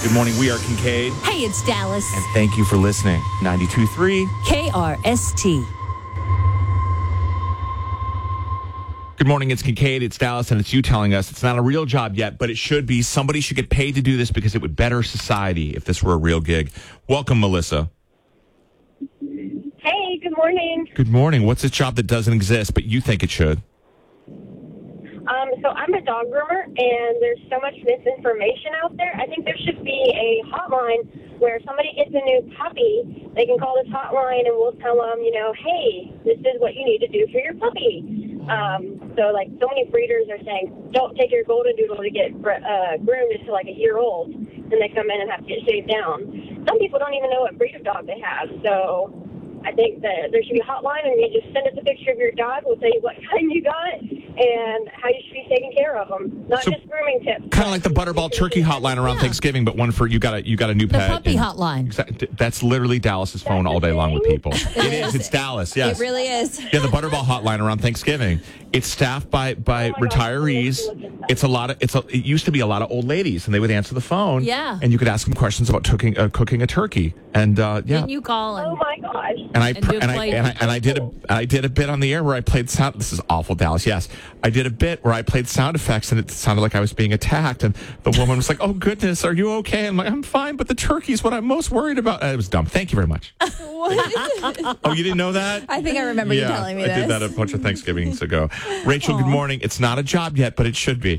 Good morning. We are Kincaid. Hey, it's Dallas. And thank you for listening. 92.3. KRST. Good morning. It's Kincaid. It's Dallas. And it's you telling us it's not a real job yet, but it should be. Somebody should get paid to do this because it would better society if this were a real gig. Welcome, Melissa. Hey, good morning. Good morning. What's this job that doesn't exist, but you think it should? So I'm a dog groomer, and there's so much misinformation out there. I think there should be a hotline where somebody gets a new puppy. They can call this hotline, and we'll tell them, hey, this is what you need to do for your puppy. So many breeders are saying, don't take your golden doodle to get groomed until like a year old, and they come in and have to get shaved down. Some people don't even know what breed of dog they have, so I think that there should be a hotline, and you just send us a picture of your dog. We'll tell you what kind you got and how you should be taking care of them. Not just grooming tips. Kind of like the Butterball Turkey hotline around Thanksgiving, but one for you got a new pet. The puppy hotline. That's literally Dallas's phone all day long with people. It is. It's Dallas. Yes, it really is. Yeah, the Butterball hotline around Thanksgiving. It's staffed by retirees. It used to be a lot of old ladies, and they would answer the phone. Yeah. And you could ask them questions about cooking a turkey. And Didn't you call? Oh my gosh. And I did a bit on the air where I played sound. This is awful, Dallas. Yes, I did a bit where I played sound effects, and it sounded like I was being attacked. And the woman was like, "Oh goodness, are you okay?" I'm like, "I'm fine, but the turkey is what I'm most worried about." And it was dumb. Thank you very much. Oh, you didn't know that? I think I remember you telling me this. I did that a bunch of Thanksgivings ago. Rachel, good morning. It's not a job yet, but it should be.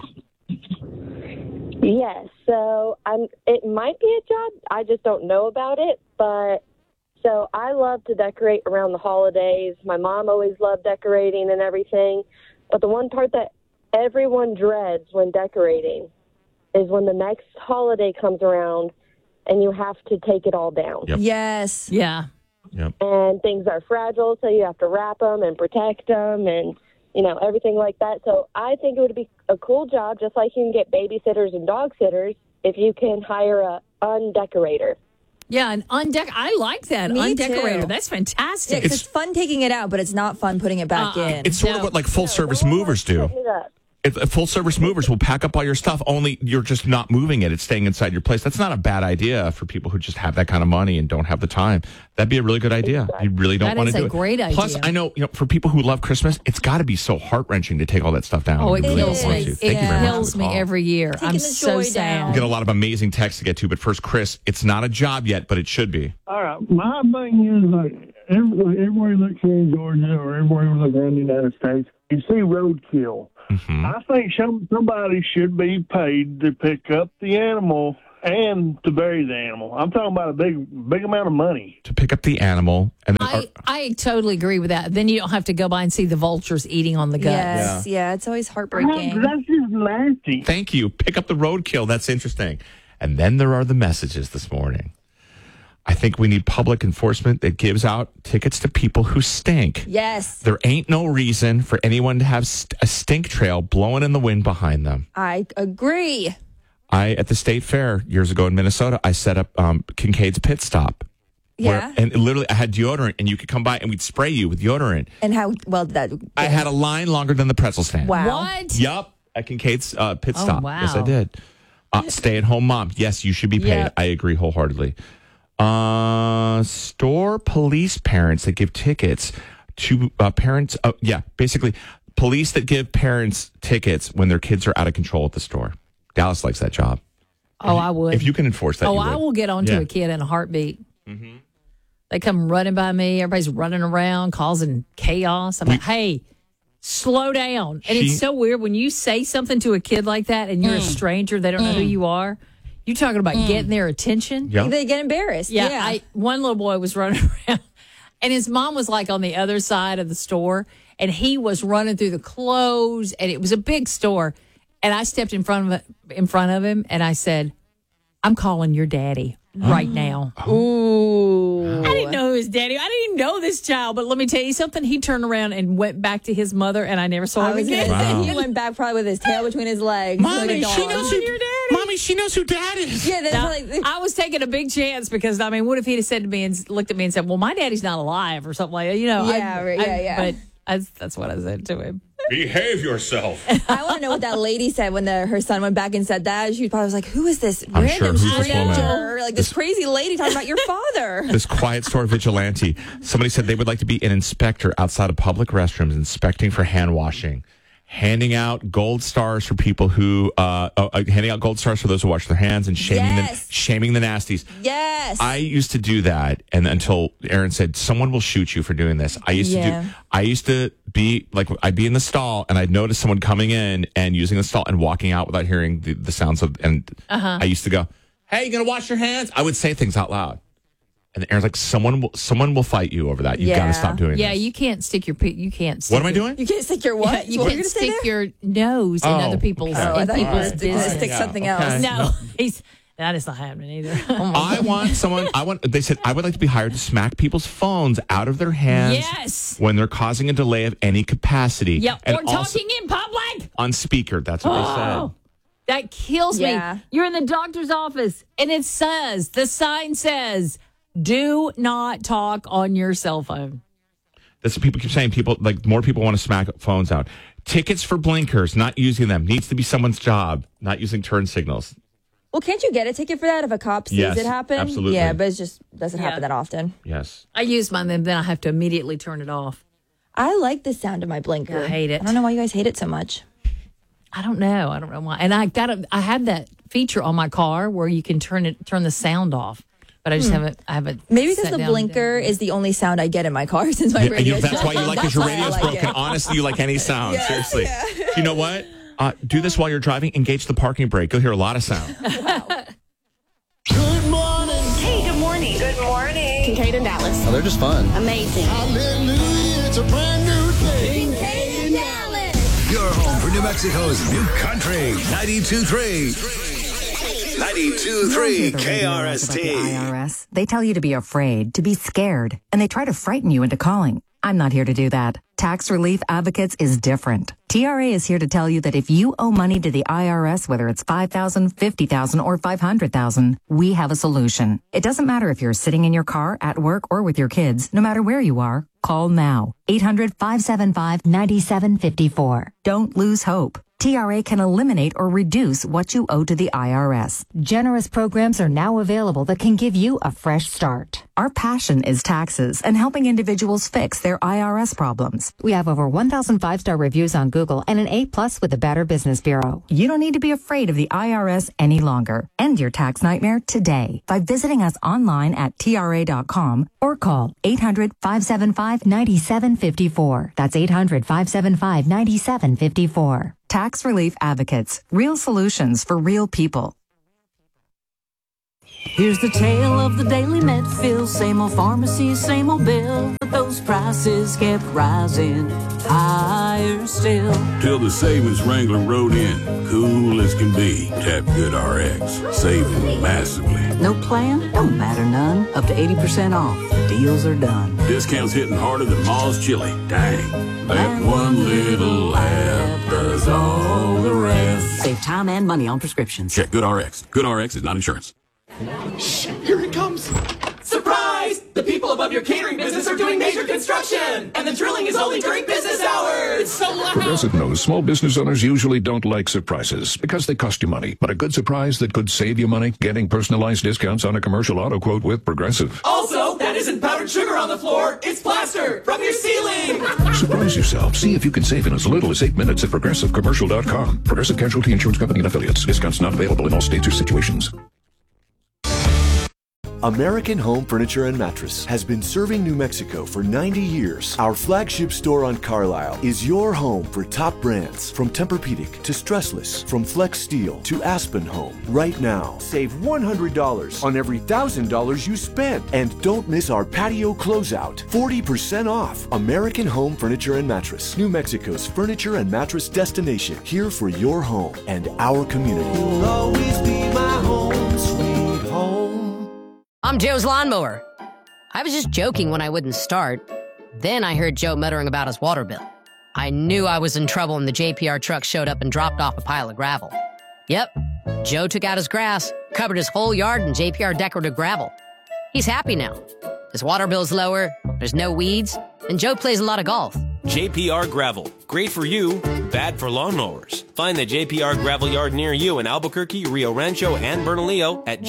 Yes, so it might be a job. I just don't know about it, but so I love to decorate around the holidays. My mom always loved decorating and everything, but the one part that everyone dreads when decorating is when the next holiday comes around and you have to take it all down. Yep. Yes. Yeah. Yep. And things are fragile, so you have to wrap them and protect them and everything like that. So I think it would be a cool job, just like you can get babysitters and dog sitters, if you can hire a undecorator. Yeah, I like that. Me Undecorator. too. That's Yeah, fantastic. 'cause it's fun taking it out, but it's not fun putting it back in. It's sort of what full-service movers do. Full-service movers will pack up all your stuff, only you're just not moving it. It's staying inside your place. That's not a bad idea for people who just have that kind of money and don't have the time. That'd be a really good idea. You really don't want to do it. That is a great idea. Plus, I know, for people who love Christmas, it's got to be so heart-wrenching to take all that stuff down. Oh, it You really kills don't want me. to. Thank you very much. It kills for the me call. every year. Taking I'm the so joy sad. down. We get a lot of amazing texts to get to, but first, Chris, it's not a job yet, but it should be. All right. My thing is, everywhere you look here in Georgia or everywhere you look around the United States, you see roadkill. Mm-hmm. I think somebody should be paid to pick up the animal and to bury the animal. I'm talking about a big amount of money. To pick up the animal. And then, I totally agree with that. Then you don't have to go by and see the vultures eating on the guts. Yes, yeah, it's always heartbreaking. That's just nasty. Thank you. Pick up the roadkill. That's interesting. And then there are the messages this morning. I think we need public enforcement that gives out tickets to people who stink. Yes. There ain't no reason for anyone to have a stink trail blowing in the wind behind them. I agree. At the state fair years ago in Minnesota, I set up Kincaid's Pit Stop. Yeah. And literally, I had deodorant, and you could come by, and we'd spray you with deodorant. And how well that? I had a line longer than the pretzel stand. Wow. What? Yup. At Kincaid's Pit Stop. wow. Yes, I did. Stay-at-home mom. Yes, you should be paid. Yep. I agree wholeheartedly. Store police parents that give tickets to parents. Basically, police that give parents tickets when their kids are out of control at the store. Dallas likes that job. Oh, I would. If you can enforce that, you I would. will get onto Yeah. a kid in a heartbeat. Mm-hmm. They come running by me. Everybody's running around, causing chaos. I'm like, hey, slow down. And it's so weird when you say something to a kid like that and you're a stranger, they don't know who you are. You're talking about getting their attention. Yeah. They get embarrassed. Yeah. One little boy was running around, and his mom was like on the other side of the store, and he was running through the clothes, and it was a big store. And I stepped in front of him, and I said, "I'm calling your daddy right now." Ooh. I didn't know his daddy. I didn't even know this child. But let me tell you something. He turned around and went back to his mother, and I never saw him again. Wow. He went back probably with his tail between his legs. Mommy, like a dog. she knows who Dad is. Yeah, that's Now, like. I was taking a big chance because, I mean, what if he'd have said to me and looked at me and said, "Well, my daddy's not alive," or something like that? Yeah, right, yeah. But That's what I said to him. Behave yourself. I want to know what that lady said when her son went back and said that. She probably was like, who is this I'm sure, random who's this woman? stranger? Like this crazy lady talking about your father. This quiet store vigilante. Somebody said they would like to be an inspector outside of public restrooms, inspecting for hand washing, handing out gold stars for people who, handing out gold stars for those who wash their hands, and shaming the nasties. Yes. I used to do that, and until Aaron said, someone will shoot you for doing this. I used to be like, I'd be in the stall, and I'd notice someone coming in and using the stall and walking out without hearing the sounds of, and I used to go, hey, you gonna wash your hands? I would say things out loud. And Aaron's like, someone will fight you over that. You got to stop doing this. Yeah, you can't stick your, you can't stick What am I doing? You can't stick your what? You can't stick your nose in other people's, okay. in people's business. Stick something Okay. else. No, that is not happening either. They said, I would like to be hired to smack people's phones out of their hands when they're causing a delay of any capacity. Yeah, and or talking in public. on speaker. That's what they said. That kills Yeah. me. You're in the doctor's office, and the sign says, do not talk on your cell phone. That's what people keep saying. More people want to smack phones out. Tickets for blinkers, not using them. Needs to be someone's job, not using turn signals. Well, can't you get a ticket for that if a cop sees Yes, it happen? absolutely. Yeah, but it just doesn't happen that often. Yes. I use mine, then I have to immediately turn it off. I like the sound of my blinker. I hate it. I don't know why you guys hate it so much. I don't know why. And I have that feature on my car where you can turn the sound off. But I just haven't. Maybe because sat the down blinker is the only sound I get in my car since my radio. That's why you like, because your That's why I radio's like broken. it. Honestly, you like any sound. Seriously. You know what? Do this while you're driving. Engage the parking brake. You'll hear a lot of sound. Good morning. Hey, good morning. Good morning. Kincaid and Dallas. Oh, they're just fun. Amazing. Hallelujah. It's a brand new day. Kincaid and Dallas. Your home for New Mexico's new country. 92.3. 92.3 KRST. IRS. They tell you to be afraid, to be scared, and they try to frighten you into calling. I'm not here to do that. Tax Relief Advocates is different. TRA is here to tell you that if you owe money to the IRS, whether it's $5,000, $50,000, or $500,000, we have a solution. It doesn't matter if you're sitting in your car, at work, or with your kids. No matter where you are, call now. 800-575-9754. Don't lose hope. TRA can eliminate or reduce what you owe to the IRS. Generous programs are now available that can give you a fresh start. Our passion is taxes and helping individuals fix their IRS problems. We have over 1,000 5-star reviews on Google and an A+ with the Better Business Bureau. You don't need to be afraid of the IRS any longer. End your tax nightmare today by visiting us online at TRA.com or call 800-575-9754. That's 800-575-9754. Tax Relief Advocates. Real solutions for real people. Here's the tale of the daily Medfield. Same old pharmacy, same old bill. But those prices kept rising higher still. Till the savings Wrangler rode in. Cool as can be. Tap GoodRx. Saving massively. No plan? Don't matter none. Up to 80% off. The deals are done. Discounts hitting harder than Ma's chili. Dang. That one little app does all the rest. Save time and money on prescriptions. Check GoodRx. GoodRx is not insurance. Shh, here it comes. Surprise! The people above your catering business are doing major construction, and the drilling is only during business hours. So loud. Progressive knows small business owners usually don't like surprises because they cost you money. But a good surprise that could save you money, getting personalized discounts on a commercial auto quote with Progressive. Also, that isn't powdered sugar on the floor. It's plaster from your ceiling. Surprise yourself. See if you can save in as little as 8 minutes at ProgressiveCommercial.com. Progressive Casualty Insurance Company and Affiliates. Discounts not available in all states or situations. American Home Furniture and Mattress has been serving New Mexico for 90 years. Our flagship store on Carlisle is your home for top brands, from Tempur-Pedic to Stressless, from Flex Steel to Aspen Home. Right now, save $100 on every $1,000 you spend. And don't miss our patio closeout, 40% off. American Home Furniture and Mattress, New Mexico's furniture and mattress destination, here for your home and our community. You'll always be my home, sweet home. I'm Joe's lawnmower. I was just joking when I wouldn't start. Then I heard Joe muttering about his water bill. I knew I was in trouble when the JPR truck showed up and dropped off a pile of gravel. Yep, Joe took out his grass, covered his whole yard in JPR decorative gravel. He's happy now. His water bill's lower, there's no weeds, and Joe plays a lot of golf. JPR Gravel. Great for you, bad for lawnmowers. Find the JPR Gravel Yard near you in Albuquerque, Rio Rancho, and Bernalillo at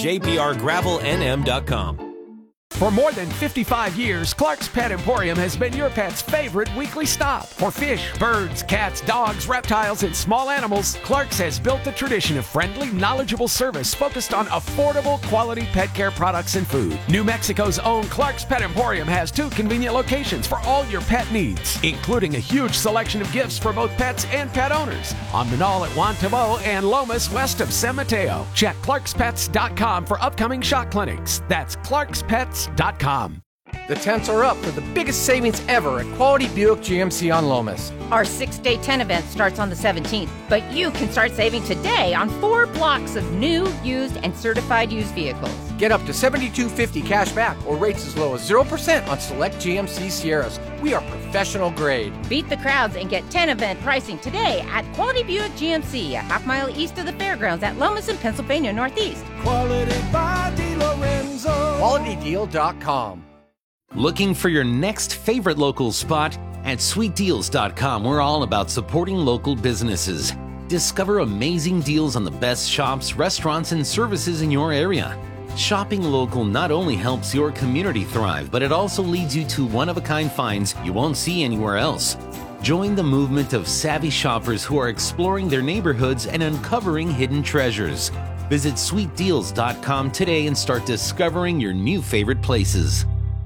jprgravelnm.com. For more than 55 years, Clark's Pet Emporium has been your pet's favorite weekly stop. For fish, birds, cats, dogs, reptiles, and small animals, Clark's has built a tradition of friendly, knowledgeable service focused on affordable, quality pet care products and food. New Mexico's own Clark's Pet Emporium has 2 convenient locations for all your pet needs, including a huge selection of gifts for both pets and pet owners. On Manal at Juan Tabo and Lomas west of San Mateo. Check clarkspets.com for upcoming shot clinics. That's clarkspets.com. The tents are up for the biggest savings ever at Quality Buick GMC on Lomas. Our 6-day tent event starts on the 17th, but you can start saving today on 4 blocks of new, used, and certified used vehicles. Get up to $72.50 cash back or rates as low as 0% on select GMC Sierras. We are professional grade. Beat the crowds and get tent event pricing today at Quality Buick GMC, a half-mile east of the fairgrounds at Lomas in Pennsylvania Northeast. Quality by DeLorenzo. QualityDeal.com. Looking for your next favorite local spot? At SweetDeals.com, we're all about supporting local businesses. Discover amazing deals on the best shops, restaurants, and services in your area. Shopping local not only helps your community thrive, but it also leads you to one-of-a-kind finds you won't see anywhere else. Join the movement of savvy shoppers who are exploring their neighborhoods and uncovering hidden treasures. Visit SweetDeals.com today and start discovering your new favorite places.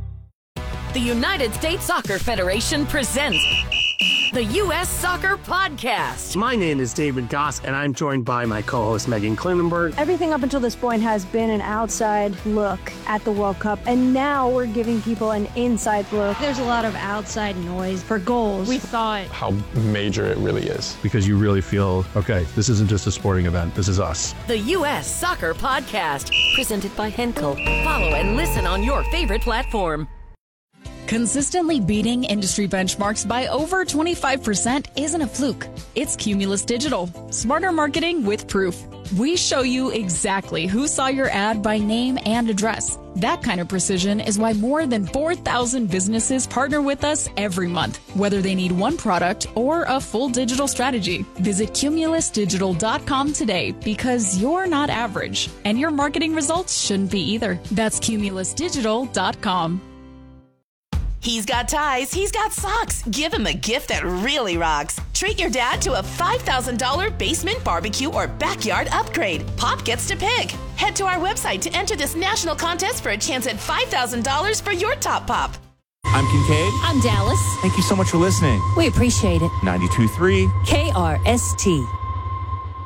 The United States Soccer Federation presents the U.S. Soccer Podcast. My name is David Goss, and I'm joined by my co-host Megan Klinenberg. Everything up until this point has been an outside look at the World Cup, and now we're giving people an inside look. There's a lot of outside noise for goals. We thought how major it really is. Because you really feel, okay, this isn't just a sporting event, this is us. The U.S. Soccer Podcast, presented by Henkel. Follow and listen on your favorite platform. Consistently beating industry benchmarks by over 25% isn't a fluke. It's Cumulus Digital. Smarter marketing with proof. We show you exactly who saw your ad by name and address. That kind of precision is why more than 4,000 businesses partner with us every month, whether they need one product or a full digital strategy. Visit CumulusDigital.com today because you're not average, and your marketing results shouldn't be either. That's CumulusDigital.com. He's got ties, he's got socks. Give him a gift that really rocks. Treat your dad to a $5,000 basement barbecue or backyard upgrade. Pop gets to pick. Head to our website to enter this national contest for a chance at $5,000 for your top pop. I'm Kincaid. I'm Dallas. Thank you so much for listening. We appreciate it. 92.3 KRST.